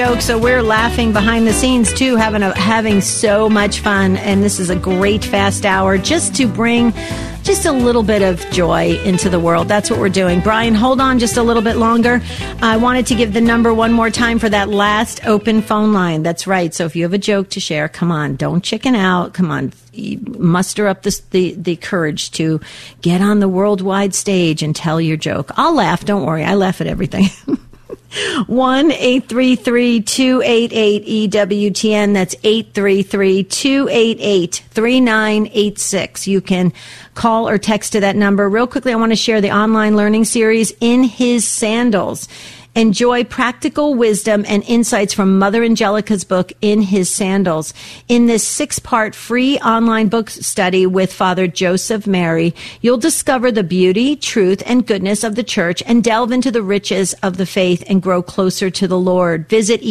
So we're laughing behind the scenes too, having so much fun, and this is a great fast hour just to bring just a little bit of joy into the world. That's what we're doing. Brian, hold on just a little bit longer. I wanted to give the number one more time for that last open phone line. That's right. So if you have a joke to share, come on, don't chicken out. Come on, muster up the courage to get on the worldwide stage and tell your joke. I'll laugh. Don't worry. I laugh at everything. 1-833-288-EWTN. That's 833-288-3986. You can call or text to that number. Real quickly, I want to share the online learning series, In His Sandals. Enjoy practical wisdom and insights from Mother Angelica's book, In His Sandals. In this 6-part free online book study with Father Joseph Mary, you'll discover the beauty, truth, and goodness of the church and delve into the riches of the faith and grow closer to the Lord. Visit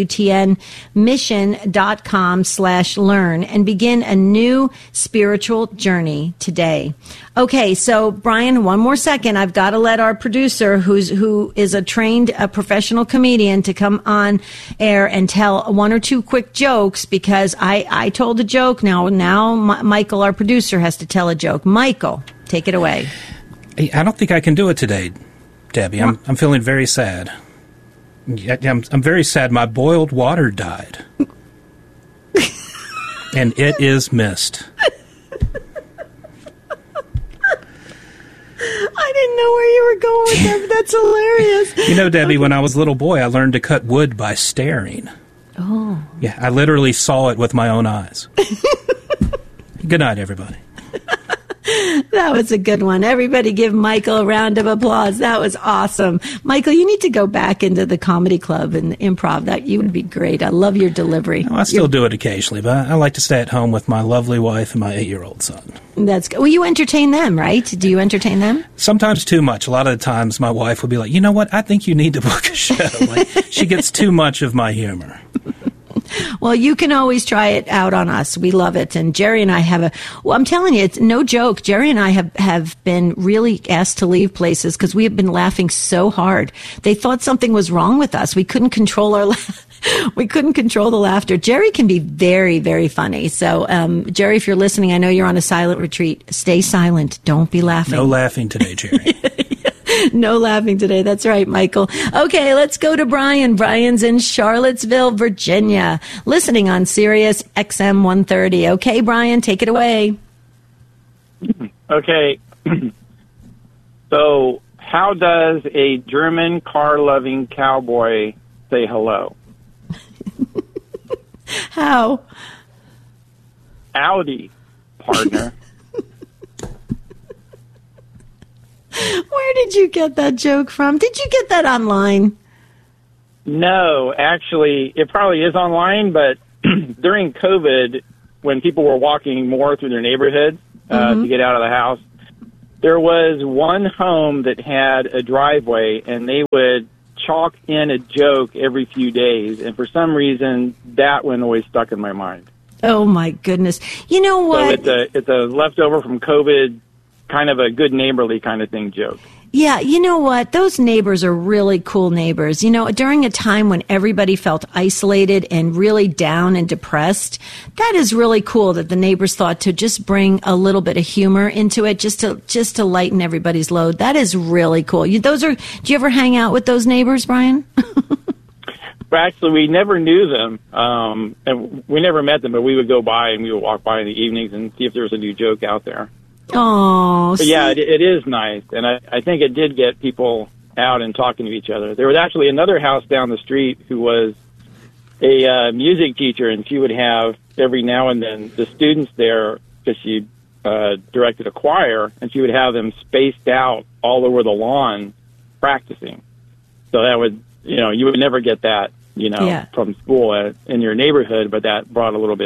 EWTNmission.com/learn and begin a new spiritual journey today. Okay, so Brian, one more second. I've got to let our producer, who is a trained professional comedian, to come on air and tell one or two quick jokes, because I told a joke. Now Michael, our producer, has to tell a joke. Michael, take it away. I don't think I can do it today, Debbie. I'm feeling very sad. I'm very sad. My boiled water died, and it is missed. I didn't know where you were going with that. That's hilarious. You know, Debbie, when I was a little boy, I learned to cut wood by staring. Oh. Yeah, I literally saw it with my own eyes. Good night, everybody. That was a good one. Everybody give Michael a round of applause. That was awesome. Michael, you need to go back into the comedy club and improv. That you would be great. I love your delivery. Well, I still do it occasionally, but I like to stay at home with my lovely wife and my 8-year-old son. That's good. Well, you entertain them, right? Do you entertain them? Sometimes too much. A lot of the times my wife would be like, you know what? I think you need to book a show. Like, she gets too much of my humor. Well, you can always try it out on us. We love it. And Jerry and I I'm telling you, it's no joke. Jerry and I have been really asked to leave places because we have been laughing so hard. They thought something was wrong with us. We couldn't control we couldn't control the laughter. Jerry can be very, very funny. So, Jerry, if you're listening, I know you're on a silent retreat. Stay silent. Don't be laughing. No laughing today, Jerry. No laughing today. That's right, Michael. Okay, let's go to Brian. Brian's in Charlottesville, Virginia, listening on Sirius XM 130. Okay, Brian, take it away. Okay. So, how does a German car-loving cowboy say hello? How? Audi, partner. Where did you get that joke from? Did you get that online? No, actually, it probably is online, but during COVID, when people were walking more through their neighborhoods to get out of the house, there was one home that had a driveway, and they would chalk in a joke every few days, and for some reason, that one always stuck in my mind. Oh, my goodness. You know what? So it's a leftover from COVID, kind of a good neighborly kind of thing joke. Yeah, you know what? Those neighbors are really cool neighbors. You know, during a time when everybody felt isolated and really down and depressed, that is really cool that the neighbors thought to just bring a little bit of humor into it, just to lighten everybody's load. That is really cool. Do you ever hang out with those neighbors, Brian? Well, actually, we never knew them, and we never met them, but we would go by and we would walk by in the evenings and see if there was a new joke out there. Oh, but yeah, it is nice, and I think it did get people out and talking to each other. There was actually another house down the street who was a music teacher, and she would have every now and then the students there, because she directed a choir, and she would have them spaced out all over the lawn practicing. So that would, you would never get that, from school in your neighborhood, but that brought a little bit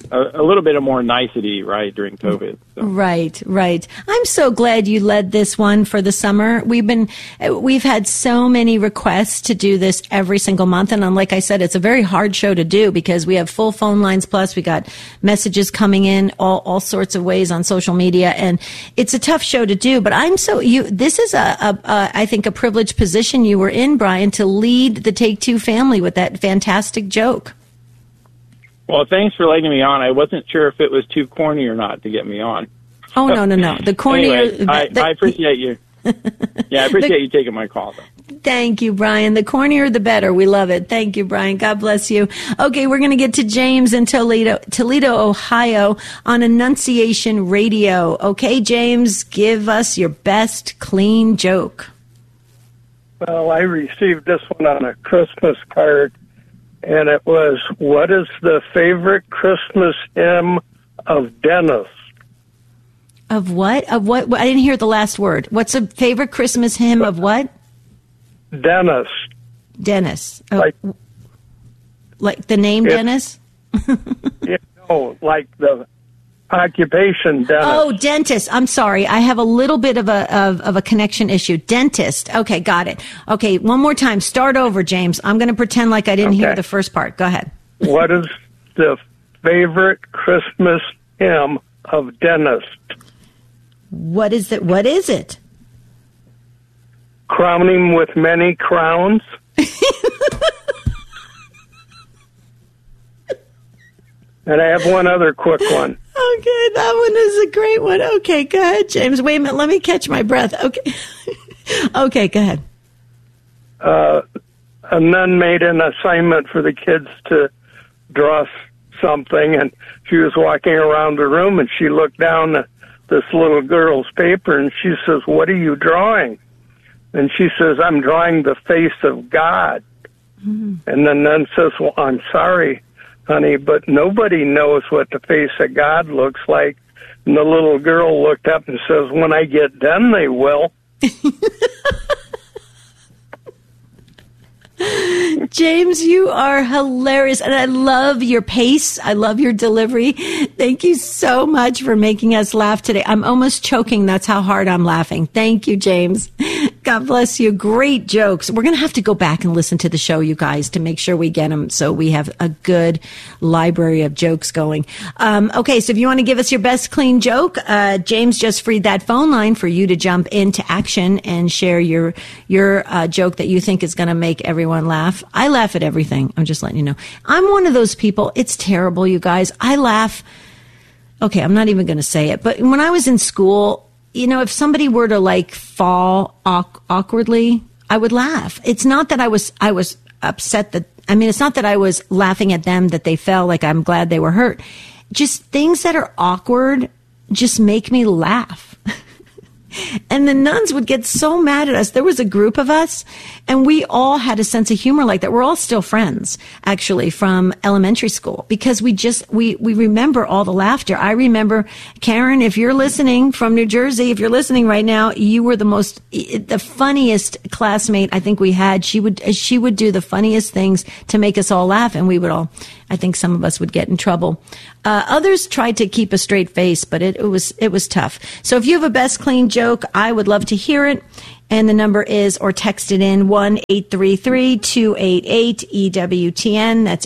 a little bit of more nicety, right, during COVID. So. Right. I'm so glad you led this one for the summer. We've had so many requests to do this every single month. And like I said, it's a very hard show to do because we have full phone lines. Plus we got messages coming in all sorts of ways on social media. And it's a tough show to do, but this is I think a privileged position you were in, Brian, to lead the Take Two family with that fantastic joke. Well, thanks for letting me on. I wasn't sure if it was too corny or not to get me on. Oh, no. The cornier... Anyway, I appreciate you. Yeah, I appreciate you taking my call, though. Thank you, Brian. The cornier, the better. We love it. Thank you, Brian. God bless you. Okay, we're going to get to James in Toledo, Ohio on Annunciation Radio. Okay, James, give us your best clean joke. Well, I received this one on a Christmas card. And it was, what is the favorite Christmas hymn of Dennis? Of what? Of what? I didn't hear the last word. What's a favorite Christmas hymn of what? Dennis. Dennis. Oh, like the name Dennis? Like the occupation dentist. Oh, dentist. I'm sorry. I have a little bit of a connection issue. Dentist. Okay, got it. Okay, one more time. Start over, James. I'm going to pretend like I didn't hear the first part. Go ahead. What is the favorite Christmas hymn of Dennis? What is it? What is it? Crown him with many crowns. And I have one other quick one. Okay, that one is a great one. Okay, go ahead, James. Wait a minute. Let me catch my breath. Okay. Okay, go ahead. A nun made an assignment for the kids to draw something, and she was walking around the room, and she looked down at this little girl's paper, and she says, "What are you drawing?" And she says, "I'm drawing the face of God." Mm-hmm. And the nun says, "Well, I'm sorry, honey, but nobody knows what the face of God looks like." And the little girl looked up and says, "When I get done, they will." James, you are hilarious, and I love your pace. I love your delivery. Thank you so much for making us laugh today. I'm almost choking. That's how hard I'm laughing. Thank you, James. God bless you. Great jokes. We're going to have to go back and listen to the show, you guys, to make sure we get them so we have a good library of jokes going. Okay, so if you want to give us your best clean joke, James just freed that phone line for you to jump into action and share your joke that you think is going to make everyone laugh. I laugh at everything. I'm just letting you know. I'm one of those people. It's terrible, you guys. I laugh. Okay, I'm not even going to say it. But when I was in school, you know, if somebody were to like fall awkwardly, I would laugh. It's not that I was upset that, I mean, it's not that I was laughing at them that they fell, like I'm glad they were hurt. Just things that are awkward just make me laugh. And the nuns would get so mad at us. There was a group of us, and we all had a sense of humor like that. We're all still friends, actually, from elementary school, because we remember all the laughter. I remember, Karen, if you're listening from New Jersey, if you're listening right now, you were the funniest classmate I think we had. She would do the funniest things to make us all laugh, and we would all, I think some of us would get in trouble. Others tried to keep a straight face, but it was tough. So if you have a best clean joke, I would love to hear it. And the number is, or text it in, 1-833-288-EWTN. That's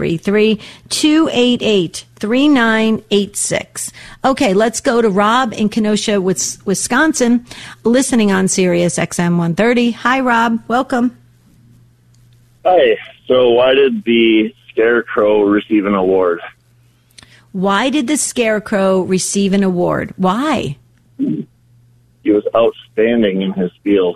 833-288-3986. Okay, let's go to Rob in Kenosha, Wisconsin, listening on Sirius XM 130. Hi, Rob. Welcome. Hi. So why did the Scarecrow receive an award? Why did the Scarecrow receive an award? Why? He was outstanding in his field.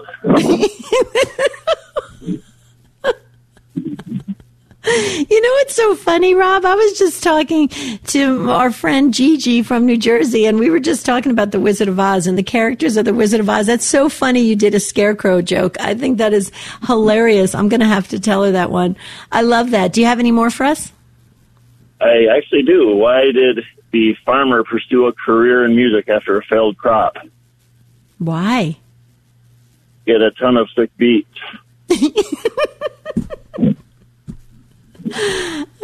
You know what's so funny, Rob? I was just talking to our friend Gigi from New Jersey, and we were just talking about the Wizard of Oz and the characters of the Wizard of Oz. That's so funny you did a Scarecrow joke. I think that is hilarious. I'm going to have to tell her that one. I love that. Do you have any more for us? I actually do. Why did the farmer pursue a career in music after a failed crop? Why? Get a ton of sick beats.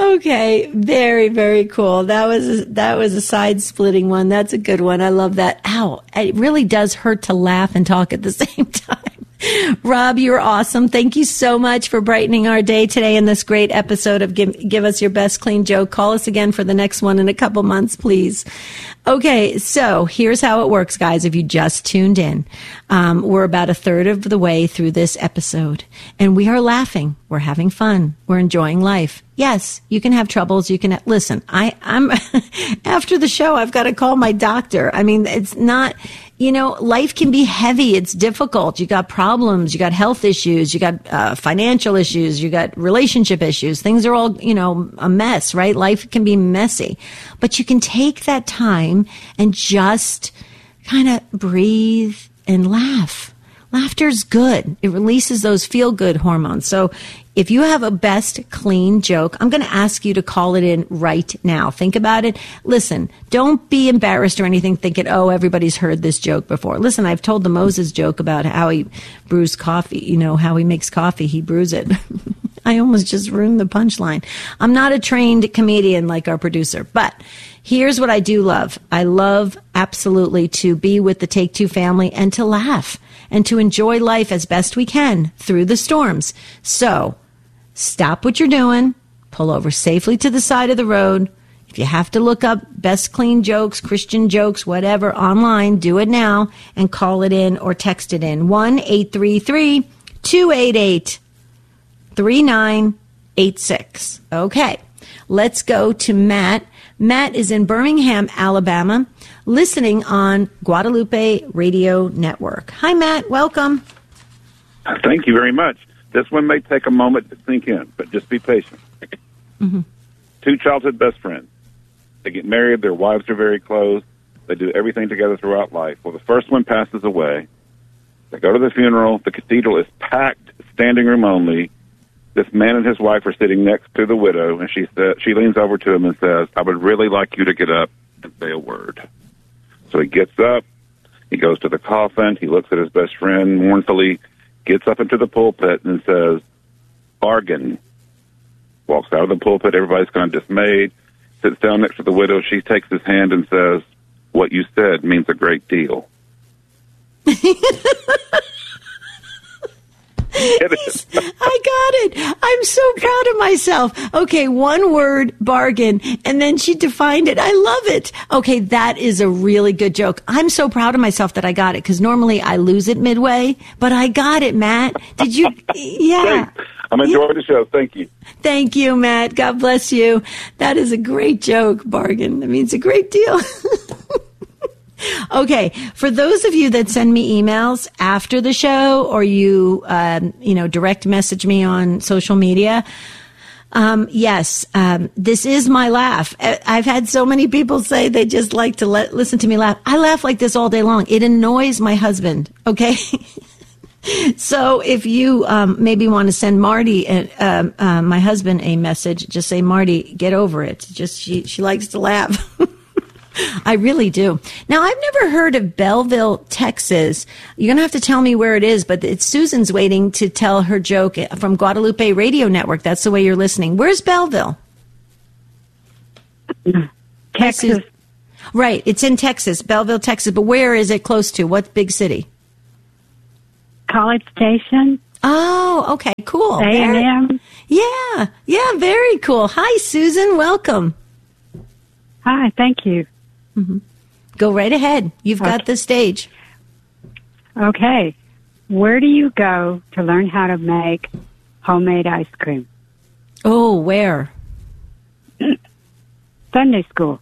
Okay, very, very cool. That was a side-splitting one. That's a good one. I love that. Ow, it really does hurt to laugh and talk at the same time. Rob, you're awesome. Thank you so much for brightening our day today in this great episode of Give Us Your Best Clean Joke. Call us again for the next one in a couple months, please. Okay, so here's how it works, guys. If you just tuned in, we're about a third of the way through this episode, and we are laughing. We're having fun. We're enjoying life. Yes, you can have troubles. You can listen. I'm after the show, I've got to call my doctor. I mean, it's not. Life can be heavy. It's difficult. You got problems. You got health issues. You got financial issues. You got relationship issues. Things are all, a mess, right? Life can be messy. But you can take that time and just kind of breathe and laugh. Laughter's good. It releases those feel-good hormones. So if you have a best clean joke, I'm going to ask you to call it in right now. Think about it. Listen, don't be embarrassed or anything thinking, oh, everybody's heard this joke before. Listen, I've told the Moses joke about how he brews coffee, how he makes coffee. He brews it. I almost just ruined the punchline. I'm not a trained comedian like our producer, but here's what I do love. I love absolutely to be with the Take Two family and to laugh and to enjoy life as best we can through the storms. So stop what you're doing, pull over safely to the side of the road. If you have to look up best clean jokes, Christian jokes, whatever, online, do it now and call it in or text it in. 1-833-288-3986. Okay, let's go to Matt. Matt is in Birmingham, Alabama, listening on Guadalupe Radio Network. Hi, Matt. Welcome. Thank you very much. This one may take a moment to sink in, but just be patient. Mm-hmm. Two childhood best friends. They get married. Their wives are very close. They do everything together throughout life. Well, the first one passes away. They go to the funeral. The cathedral is packed, standing room only. This man and his wife are sitting next to the widow, and she leans over to him and says, I would really like you to get up and say a word. So he gets up. He goes to the coffin. He looks at his best friend mournfully, gets up into the pulpit and says, bargain. Walks out of the pulpit. Everybody's kind of dismayed. Sits down next to the widow. She takes his hand and says, what you said means a great deal. I got it. I'm so proud of myself. Okay, one word, bargain, and then she defined it. I love it. Okay, that is a really good joke. I'm so proud of myself that I got it, because normally I lose it midway, but I got it, Matt. Did you? Yeah. Thanks. I'm enjoying the show. Thank you. Thank you, Matt. God bless you. That is a great joke, bargain. That means a great deal. Okay, for those of you that send me emails after the show, or you direct message me on social media, yes, this is my laugh. I've had so many people say they just like to listen to me laugh. I laugh like this all day long. It annoys my husband. Okay. So if you maybe want to send Marty, my husband, a message, just say, Marty, get over it. Just she likes to laugh. I really do. Now, I've never heard of Belleville, Texas. You're going to have to tell me where it is, but Susan's waiting to tell her joke from Guadalupe Radio Network. That's the way you're listening. Where's Belleville? Texas. Right. It's in Texas, Belleville, Texas. But where is it close to? What big city? College Station. Oh, okay. Cool. A&M. Yeah. Yeah. Very cool. Hi, Susan. Welcome. Hi. Thank you. Mm-hmm. Go right ahead. You've got the stage. Okay. Where do you go to learn how to make homemade ice cream? Oh, where? Sunday school.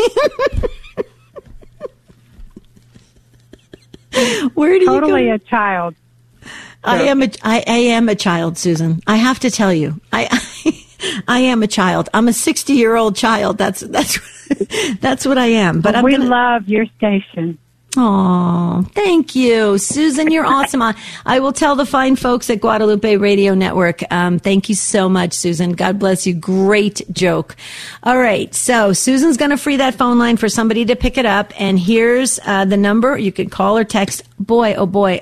Where do totally you go? A child. I am a child, Susan. I have to tell you. I am a child. I'm a 60-year-old child. That's what I am. But we love your station. Oh, thank you, Susan. You're awesome. I will tell the fine folks at Guadalupe Radio Network. Thank you so much, Susan. God bless you. Great joke. All right. So Susan's going to free that phone line for somebody to pick it up. And here's the number. You can call or text. Boy, oh boy,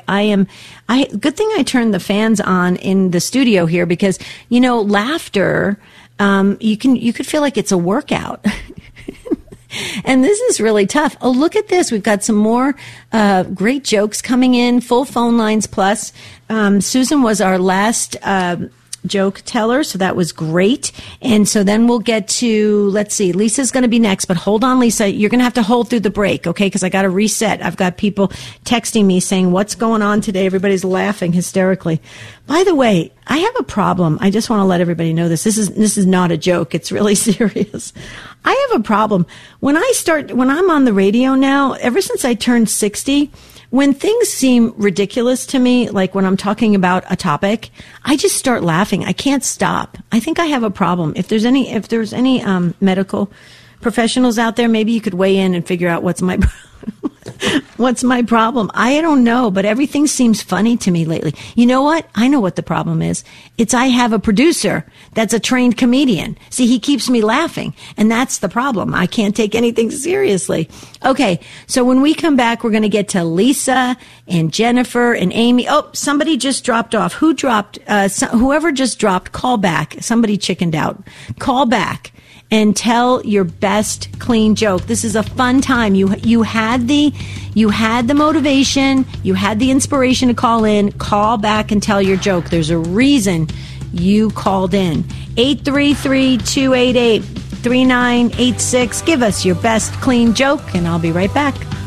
good thing I turned the fans on in the studio here, because, laughter you could feel like it's a workout. And this is really tough. Oh, look at this. We've got some more great jokes coming in, full phone lines plus. Susan was our last joke teller, so that was great. And so then we'll get to, let's see, Lisa's going to be next, but hold on, Lisa. You're going to have to hold through the break, okay? Because I got to reset. I've got people texting me saying, what's going on today? Everybody's laughing hysterically. By the way, I have a problem. I just want to let everybody know this. This is not a joke. It's really serious. I have a problem. When I'm on the radio now, ever since I turned 60, when things seem ridiculous to me, like when I'm talking about a topic, I just start laughing. I can't stop. I think I have a problem. If there's any medical professionals out there, maybe you could weigh in and figure out what's my problem. I don't know, but everything seems funny to me lately. You know what? I know what the problem is. It's I have a producer that's a trained comedian. See, he keeps me laughing, and that's the problem. I can't take anything seriously. Okay, so when we come back, we're going to get to Lisa and Jennifer and Amy. Oh, somebody just dropped off. Who dropped? Whoever just dropped, call back. Somebody chickened out. Call back and tell your best clean joke. This is a fun time. You had the motivation, you had the inspiration to call in. Call back and tell your joke. There's a reason you called in. 833-288-3986. Give us your best clean joke, and I'll be right back.